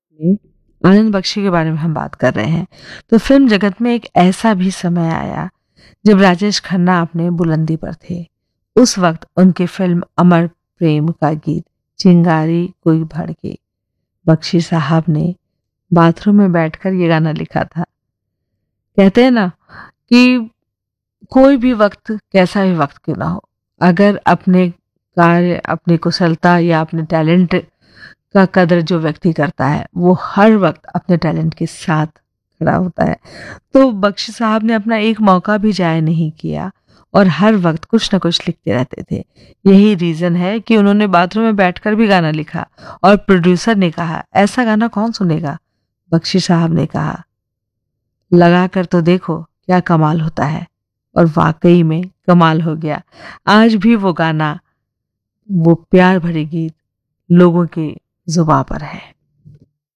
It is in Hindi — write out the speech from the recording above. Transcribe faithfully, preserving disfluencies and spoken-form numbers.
में आनंद बख्शी के बारे में हम बात कर रहे हैं। तो फिल्म जगत में एक ऐसा भी समय आया जब राजेश खन्ना अपने बुलंदी पर थे। उस वक्त उनकी फिल्म अमर प्रेम का गीत चिंगारी कोई भड़के, बख्शी साहब ने बाथरूम में बैठकर ये गाना लिखा था। कहते हैं ना कि कोई भी वक्त कैसा भी वक्त क्यों ना हो, अगर अपने कार्य, अपनी कुशलता या अपने टैलेंट का कदर जो व्यक्ति करता है वो हर वक्त अपने टैलेंट के साथ खड़ा होता है। तो बख्शी साहब ने अपना एक मौका भी जाया नहीं किया और हर वक्त कुछ ना कुछ लिखते रहते थे। यही रीजन है कि उन्होंने बाथरूम में बैठकर भी गाना लिखा और प्रोड्यूसर ने कहा ऐसा गाना कौन सुनेगा। बख्शी साहब ने कहा लगा कर तो देखो क्या कमाल होता है, और वाकई में कमाल हो गया। आज भी वो गाना, वो प्यार भरे गीत लोगों के जुबां पर है।